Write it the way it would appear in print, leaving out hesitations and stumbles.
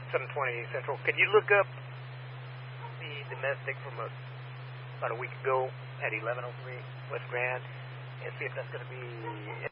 720 Central. Could you look up the domestic from about a week ago at 1103 West Grand and see if that's going to be